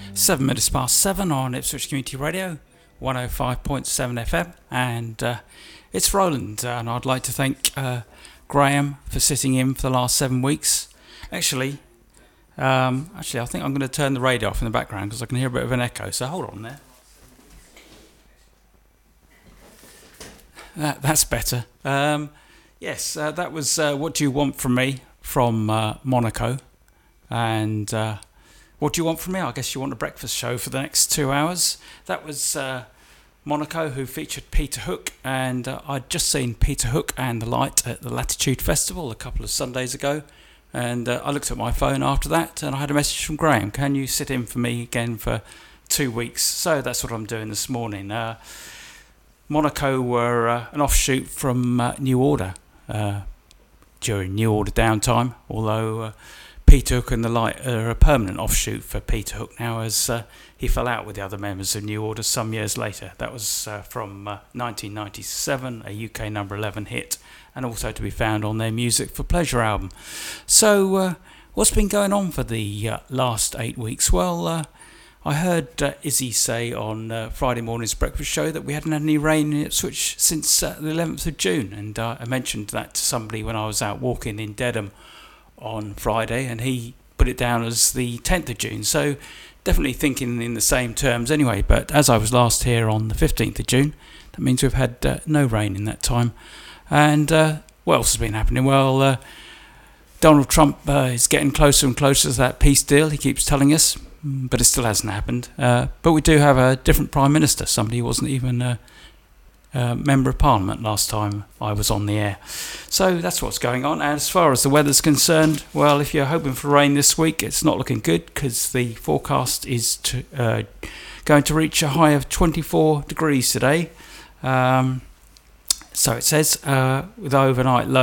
7 minutes past 7 on Ipswich Community Radio, 105.7 FM, and it's Roland, and I'd like to thank Graham for sitting in for the last 7 weeks. Actually, I think I'm going to turn the radio off in the background because I can hear a bit of an echo, so hold on there. That's better. Yes, that was What Do You Want From Me from Monaco, and what do you want from me? I guess you want a breakfast show for the next 2 hours. That was Monaco, who featured Peter Hook, and I'd just seen Peter Hook and the Light at the Latitude Festival a couple of Sundays ago, and I looked at my phone after that and I had a message from Graham. Can you sit in for me again for 2 weeks? So that's what I'm doing this morning. Monaco were an offshoot from New Order during New Order downtime, although Peter Hook and the Light are a permanent offshoot for Peter Hook now, as he fell out with the other members of New Order some years later. That was from 1997, a UK number 11 hit, and also to be found on their Music for Pleasure album. So what's been going on for the last 8 weeks? Well, I heard Izzy say on Friday morning's breakfast show that we hadn't had any rain in Ipswich since the 11th of June, and I mentioned that to somebody when I was out walking in Dedham on Friday, and he put it down as the 10th of June, so definitely thinking in the same terms anyway. But as I was last here on the 15th of June, that means we've had no rain in that time. And what else has been happening? Well, Donald Trump is getting closer and closer to that peace deal, he keeps telling us, but it still hasn't happened. But we do have a different Prime Minister, somebody who wasn't even Member of Parliament last time I was on the air. So that's what's going on. And as far as the weather's concerned, well, if you're hoping for rain this week, it's not looking good, because the forecast is going to reach a high of 24 degrees today. So it says with overnight low